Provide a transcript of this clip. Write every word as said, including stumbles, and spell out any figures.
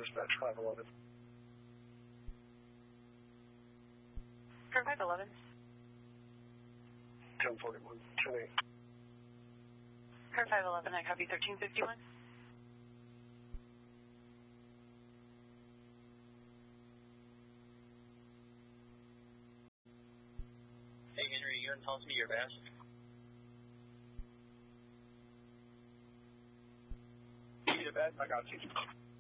dispatch five eleven. For five eleven. ten forty-one, ten eight. For five eleven, I copy thirteen fifty-one. Hey, Henry, you're telling me your best. Your best, I got you.